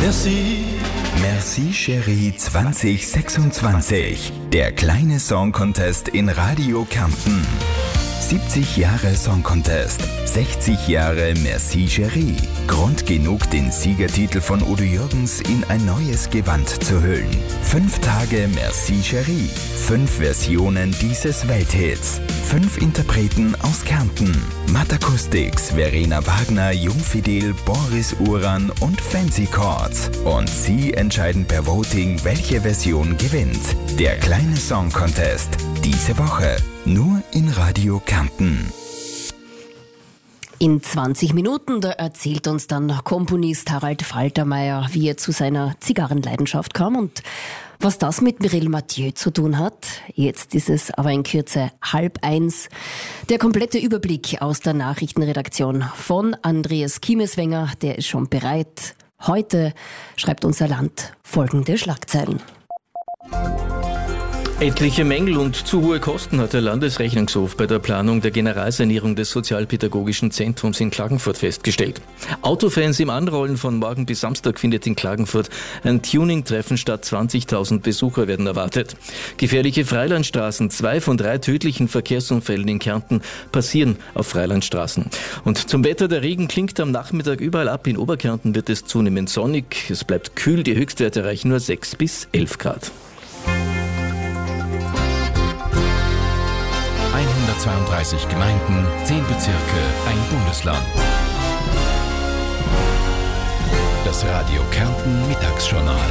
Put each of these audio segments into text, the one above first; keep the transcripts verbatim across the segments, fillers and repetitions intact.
Merci. Merci Chérie zwanzig sechsundzwanzig. Der kleine Song Contest in Radio Kärnten. siebzig Jahre Song Contest, sechzig Jahre Merci Chérie. Grund genug, den Siegertitel von Udo Jürgens in ein neues Gewand zu hüllen. Fünf Tage Merci Chérie. Fünf Versionen dieses Welthits. Fünf Interpreten aus Kärnten. Matt Acoustics, Verena Wagner, Jungfidel, Boris Uran und Fancy Chords. Und Sie entscheiden per Voting, welche Version gewinnt. Der kleine Song Contest. Diese Woche nur in Radio Kärnten. In zwanzig Minuten, da erzählt uns dann Komponist Harald Faltermeier, wie er zu seiner Zigarrenleidenschaft kam und was das mit Mireille Mathieu zu tun hat. Jetzt ist es aber in Kürze halb eins. Der komplette Überblick aus der Nachrichtenredaktion von Andreas Kiemeswenger, der ist schon bereit. Heute schreibt unser Land folgende Schlagzeilen. Etliche Mängel und zu hohe Kosten hat der Landesrechnungshof bei der Planung der Generalsanierung des Sozialpädagogischen Zentrums in Klagenfurt festgestellt. Autofans im Anrollen von morgen bis Samstag findet in Klagenfurt ein Tuning-Treffen statt. zwanzigtausend Besucher werden erwartet. Gefährliche Freilandstraßen, zwei von drei tödlichen Verkehrsunfällen in Kärnten passieren auf Freilandstraßen. Und zum Wetter, der Regen klingt am Nachmittag überall ab. In Oberkärnten wird es zunehmend sonnig. Es bleibt kühl, die Höchstwerte erreichen nur sechs bis elf Grad. hundertzweiunddreißig Gemeinden, zehn Bezirke, ein Bundesland. Das Radio Kärnten Mittagsjournal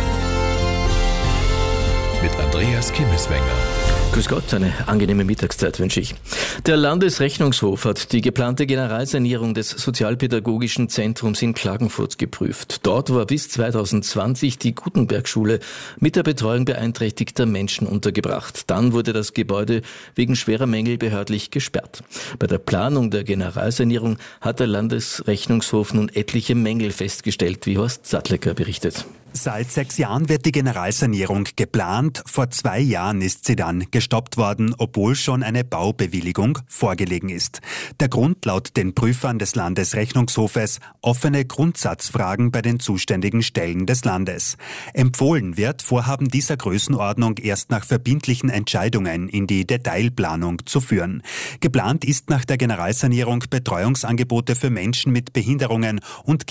mit Andreas Kiemeswenger. Grüß Gott, eine angenehme Mittagszeit wünsche ich. Der Landesrechnungshof hat die geplante Generalsanierung des Sozialpädagogischen Zentrums in Klagenfurt geprüft. Dort war bis zweitausendzwanzig die Gutenberg-Schule mit der Betreuung beeinträchtigter Menschen untergebracht. Dann wurde das Gebäude wegen schwerer Mängel behördlich gesperrt. Bei der Planung der Generalsanierung hat der Landesrechnungshof nun etliche Mängel festgestellt, wie Horst Sattlecker berichtet. Seit sechs Jahren wird die Generalsanierung geplant. Vor zwei Jahren ist sie dann gestoppt worden, obwohl schon eine Baubewilligung vorgelegen ist. Der Grund laut den Prüfern des Landesrechnungshofes: offene Grundsatzfragen bei den zuständigen Stellen des Landes. Empfohlen wird, Vorhaben dieser Größenordnung erst nach verbindlichen Entscheidungen in die Detailplanung zu führen. Geplant ist nach der Generalsanierung Betreuungsangebote für Menschen mit Behinderungen und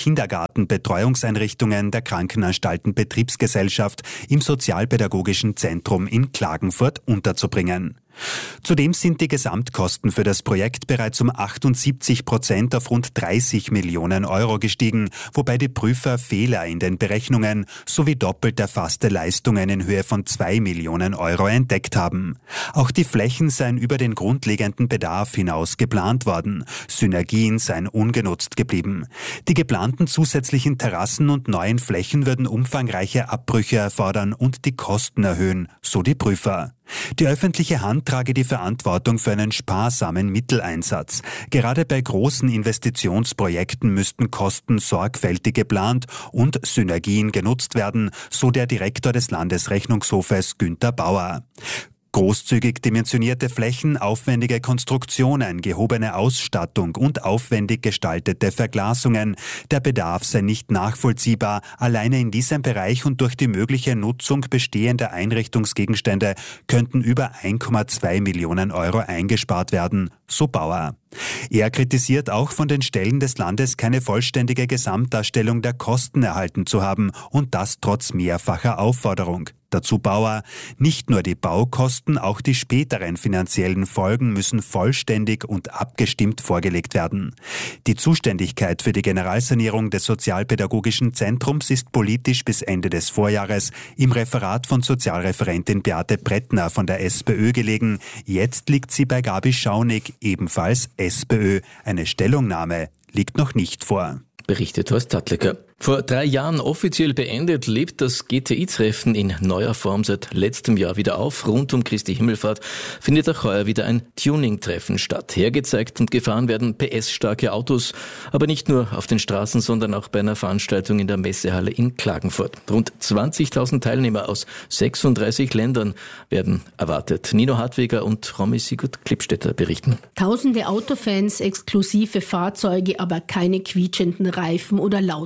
Kindergartenbetreuungseinrichtungen der Krankenanstalt Betriebsgesellschaft im Sozialpädagogischen Zentrum in Klagenfurt unterzubringen. Zudem sind die Gesamtkosten für das Projekt bereits um achtundsiebzig Prozent auf rund dreißig Millionen Euro gestiegen, wobei die Prüfer Fehler in den Berechnungen sowie doppelt erfasste Leistungen in Höhe von zwei Millionen Euro entdeckt haben. Auch die Flächen seien über den grundlegenden Bedarf hinaus geplant worden. Synergien seien ungenutzt geblieben. Die geplanten zusätzlichen Terrassen und neuen Flächen würden umfangreiche Abbrüche erfordern und die Kosten erhöhen, so die Prüfer. Die öffentliche Hand trage die Verantwortung für einen sparsamen Mitteleinsatz. Gerade bei großen Investitionsprojekten müssten Kosten sorgfältig geplant und Synergien genutzt werden, so der Direktor des Landesrechnungshofes Günther Bauer. Großzügig dimensionierte Flächen, aufwendige Konstruktionen, gehobene Ausstattung und aufwendig gestaltete Verglasungen. Der Bedarf sei nicht nachvollziehbar. Alleine in diesem Bereich und durch die mögliche Nutzung bestehender Einrichtungsgegenstände könnten über ein Komma zwei Millionen Euro eingespart werden, so Bauer. Er kritisiert auch, von den Stellen des Landes keine vollständige Gesamtdarstellung der Kosten erhalten zu haben und das trotz mehrfacher Aufforderung. Dazu Bauer: Nicht nur die Baukosten, auch die späteren finanziellen Folgen müssen vollständig und abgestimmt vorgelegt werden. Die Zuständigkeit für die Generalsanierung des Sozialpädagogischen Zentrums ist politisch bis Ende des Vorjahres im Referat von Sozialreferentin Beate Brettner von der SPÖ gelegen. Jetzt liegt sie bei Gabi Schaunig, ebenfalls SPÖ. Eine Stellungnahme liegt noch nicht vor. Berichtet Horst Sattlecker. Vor drei Jahren offiziell beendet, lebt das G T I-Treffen in neuer Form seit letztem Jahr wieder auf. Rund um Christi Himmelfahrt findet auch heuer wieder ein Tuning-Treffen statt. Hergezeigt und gefahren werden P S-starke Autos, aber nicht nur auf den Straßen, sondern auch bei einer Veranstaltung in der Messehalle in Klagenfurt. Rund zwanzigtausend Teilnehmer aus sechsunddreißig Ländern werden erwartet. Nino Hartweger und Romy Sigurd-Klippstädter berichten. Tausende Autofans, exklusive Fahrzeuge, aber keine quietschenden Reifen oder lautes Motor.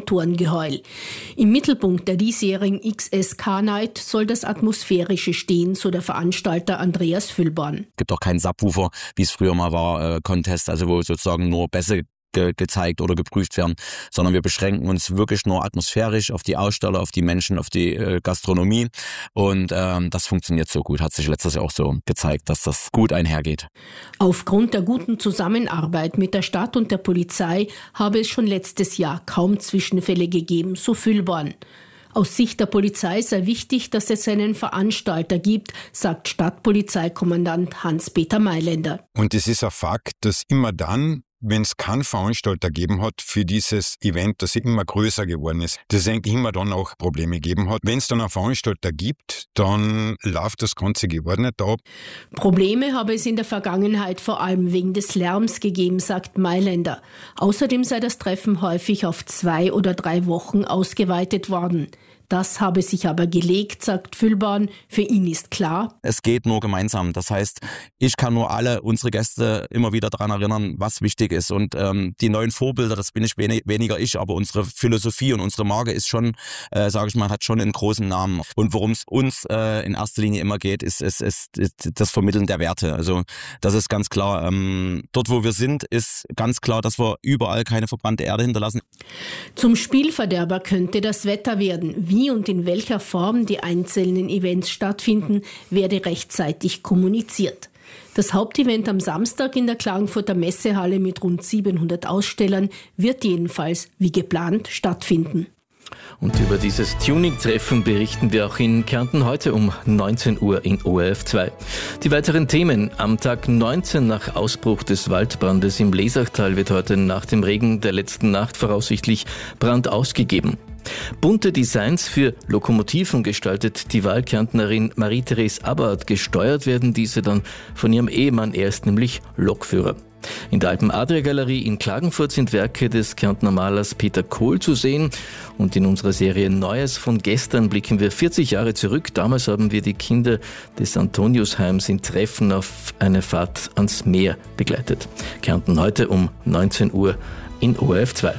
Motorengeheul. Im Mittelpunkt der diesjährigen X S K-Night soll das Atmosphärische stehen, so der Veranstalter Andreas Füllborn. Es gibt auch keinen Subwoofer, wie es früher mal war, äh, Contest, also wo sozusagen nur Bässe ge- gezeigt oder geprüft werden, sondern wir beschränken uns wirklich nur atmosphärisch auf die Aussteller, auf die Menschen, auf die äh, Gastronomie und ähm, das funktioniert so gut, hat sich letztes Jahr auch so gezeigt, dass das gut einhergeht. Aufgrund der guten Zusammenarbeit mit der Stadt und der Polizei habe es schon letztes Jahr kaum Zwischenfälle gegeben, so Füllborn. Aus Sicht der Polizei sei wichtig, dass es einen Veranstalter gibt, sagt Stadtpolizeikommandant Hans-Peter Mailänder. Und es ist ein Fakt, dass immer dann, wenn es keinen Veranstalter gegeben hat für dieses Event, das immer größer geworden ist, dass es eigentlich immer dann auch Probleme gegeben hat. Wenn es dann einen Veranstalter gibt, dann läuft das Ganze geordnet ab. Probleme habe es in der Vergangenheit vor allem wegen des Lärms gegeben, sagt Mailänder. Außerdem sei das Treffen häufig auf zwei oder drei Wochen ausgeweitet worden. Das habe sich aber gelegt, sagt Füllborn. Für ihn ist klar: Es geht nur gemeinsam. Das heißt, ich kann nur alle unsere Gäste immer wieder daran erinnern, was wichtig ist. Und ähm, die neuen Vorbilder, das bin ich wenig, weniger ich, aber unsere Philosophie und unsere Marke ist schon, äh, sage ich mal, hat schon einen großen Namen. Und worum es uns äh, in erster Linie immer geht, ist, ist, ist, ist das Vermitteln der Werte. Also das ist ganz klar. Ähm, dort, wo wir sind, ist ganz klar, dass wir überall keine verbrannte Erde hinterlassen. Zum Spielverderber könnte das Wetter werden. Wie und in welcher Form die einzelnen Events stattfinden, werde rechtzeitig kommuniziert. Das Hauptevent am Samstag in der Klagenfurter Messehalle mit rund siebenhundert Ausstellern wird jedenfalls wie geplant stattfinden. Und über dieses Tuning-Treffen berichten wir auch in Kärnten heute um neunzehn Uhr in O R F zwei. Die weiteren Themen: Am Tag neunzehn nach Ausbruch des Waldbrandes im Lesachtal wird heute nach dem Regen der letzten Nacht voraussichtlich Brand ausgegeben. Bunte Designs für Lokomotiven gestaltet die Wahlkärntnerin Marie-Therese Abbart. Gesteuert werden diese dann von ihrem Ehemann, er ist nämlich Lokführer. In der Alpen-Adria-Galerie in Klagenfurt sind Werke des Kärntner Malers Peter Kohl zu sehen. Und in unserer Serie Neues von gestern blicken wir vierzig Jahre zurück. Damals haben wir die Kinder des Antoniusheims in Treffen auf eine Fahrt ans Meer begleitet. Kärnten heute um neunzehn Uhr in O R F zwei.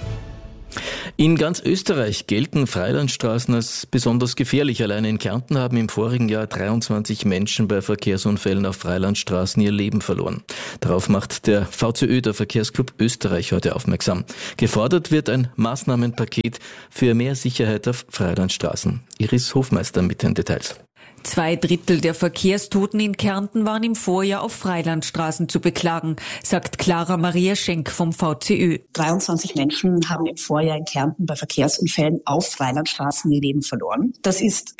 In ganz Österreich gelten Freilandstraßen als besonders gefährlich. Allein in Kärnten haben im vorigen Jahr dreiundzwanzig Menschen bei Verkehrsunfällen auf Freilandstraßen ihr Leben verloren. Darauf macht der V C Ö, der Verkehrsclub Österreich, heute aufmerksam. Gefordert wird ein Maßnahmenpaket für mehr Sicherheit auf Freilandstraßen. Iris Hofmeister mit den Details. Zwei Drittel der Verkehrstoten in Kärnten waren im Vorjahr auf Freilandstraßen zu beklagen, sagt Clara Maria Schenk vom V C Ö. dreiundzwanzig Menschen haben im Vorjahr in Kärnten bei Verkehrsunfällen auf Freilandstraßen ihr Leben verloren. Das ist